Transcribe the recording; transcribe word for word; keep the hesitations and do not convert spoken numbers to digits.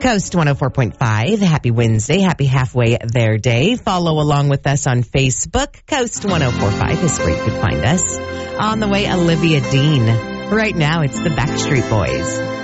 Coast one oh four point five. Happy Wednesday. Happy halfway there day. Follow along with us on Facebook. Coast one oh four point five is where you can find us. On the way, Olivia Dean. Right now, it's the Backstreet Boys.